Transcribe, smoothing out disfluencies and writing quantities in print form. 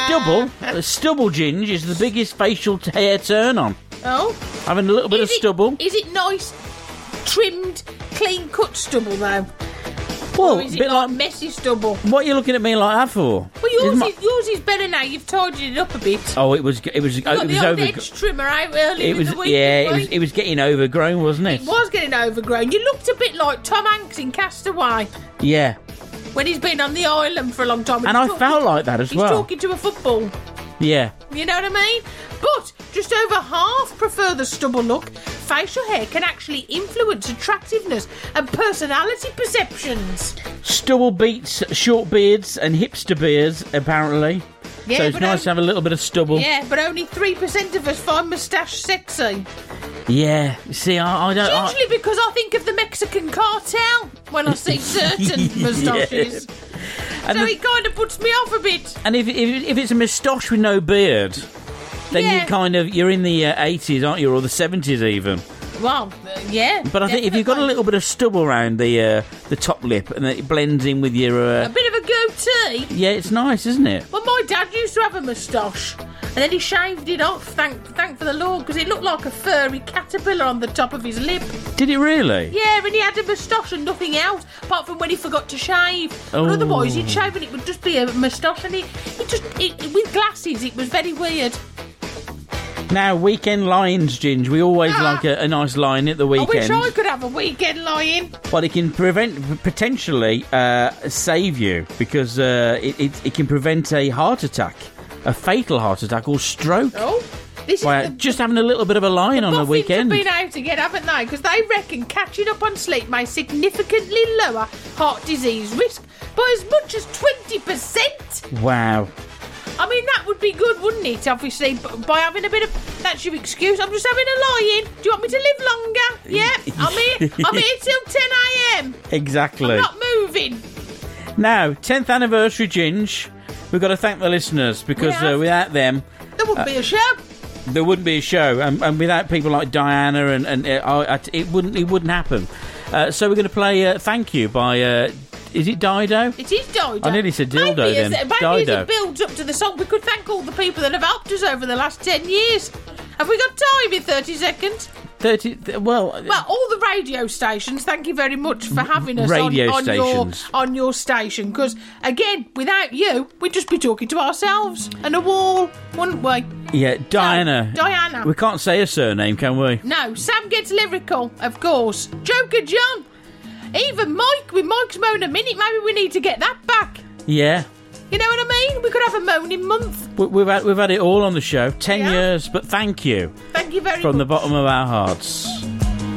Stubble, Ginge, is the biggest facial hair turn on. Oh? Having a little bit of stubble. Is it nice, trimmed, clean-cut stubble, though? Well, or is a it bit like messy stubble? What are you looking at me like that for? Well, yours is better now. You've tidied it up a bit. Oh, it was got the old edge trimmer out earlier in the week. Yeah, it was getting overgrown, wasn't it? It was getting overgrown. You looked a bit like Tom Hanks in Castaway. Yeah. When he's been on the island for a long time. And I felt like that as well. He's talking to a football. Yeah. You know what I mean? But just over half prefer the stubble look. Facial hair can actually influence attractiveness and personality perceptions. Stubble beats short beards and hipster beards, apparently. Yeah, so it's nice to have a little bit of stubble. Yeah, but only 3% of us find moustache sexy. Yeah, see, I don't... It's usually because I think of the Mexican cartel when I see certain moustaches. And so it kind of puts me off a bit. And if it's a moustache with no beard, then you're in the 80s, aren't you, or the 70s even. Well, yeah. But I think if you've got a little bit of stubble around the top lip and it blends in with your... a bit of a goatee. Yeah, it's nice, isn't it? Well, my dad used to have a moustache. And then he shaved it off, thank for the Lord, because it looked like a furry caterpillar on the top of his lip. Did it really? Yeah, and he had a moustache and nothing else, apart from when he forgot to shave. Oh. But otherwise, he'd shave and it would just be a moustache, and with glasses, it was very weird. Now, weekend lions, Ginge. We always like a nice lion at the weekend. I wish I could have a weekend lion. But it can potentially save you, because it can prevent a heart attack. A fatal heart attack or stroke. Oh, this is just having a little bit of a lion on the weekend. Have been out again, haven't they? Because they reckon catching up on sleep may significantly lower heart disease risk by as much as 20%. Wow. I mean, that would be good, wouldn't it? Obviously, by having a bit of... That's your excuse. I'm just having a lie-in. Do you want me to live longer? Yeah, I'm here till 10 a.m. Exactly. I'm not moving. Now, 10th anniversary, Ginge. We've got to thank the listeners, because without them... There wouldn't be a show. There wouldn't be a show. And without people like Diana, it wouldn't happen. So we're going to play Thank You by... is it Dido? It is Dido. I nearly said dildo then. Maybe as it builds up to the song, we could thank all the people that have helped us over the last 10 years. Have we got time in 30 seconds? 30... Well, all the radio stations, thank you very much for having us on your station. Because, again, without you, we'd just be talking to ourselves and a wall, wouldn't we? Yeah, Diana. No, Diana. We can't say her surname, can we? No, Sam Gets Lyrical, of course. Joker John. Even Mike, with Mike's Moan a Minute, maybe we need to get that back. Yeah. You know what I mean? We could have a moaning month. We've had it all on the show. 10 years, but thank you. Thank you very much. From the bottom of our hearts.